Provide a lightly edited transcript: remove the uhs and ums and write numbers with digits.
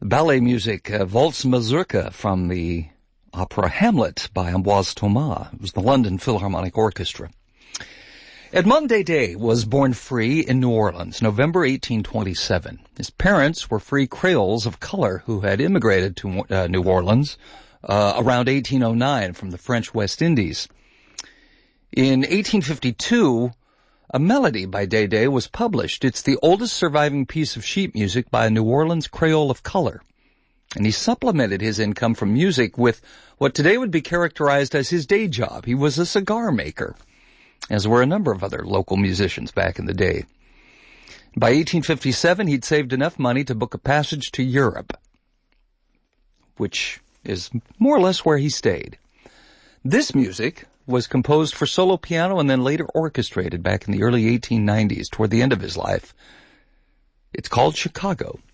ballet music, Waltz Mazurka from the opera Hamlet by Ambroise Thomas. It was the London Philharmonic Orchestra. Edmond Dédé was born free in New Orleans, November 1827. His parents were free Creoles of color who had immigrated to New Orleans around 1809 from the French West Indies. In 1852, a melody by Dédé was published. It's the oldest surviving piece of sheet music by a New Orleans Creole of color. And he supplemented his income from music with what today would be characterized as his day job. He was a cigar maker, as were a number of other local musicians back in the day. By 1857, he'd saved enough money to book a passage to Europe, which is more or less where he stayed. This music was composed for solo piano and then later orchestrated back in the early 1890s, toward the end of his life. It's called Chicago.